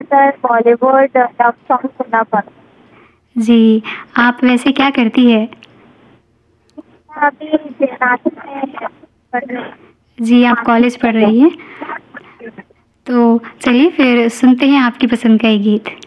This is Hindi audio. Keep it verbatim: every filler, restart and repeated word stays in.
ज़्यादातर बॉलीवुड लव सॉन्ग सुनना पसंद। जी, आप वैसे क्या करती है? मैं अभी जिम्नास्टिक में पढ़ रही हूँ। जी, आप कॉलेज पढ़ रही हैं? तो चलिए फिर सुनते हैं आपकी पसंद का एक गीत।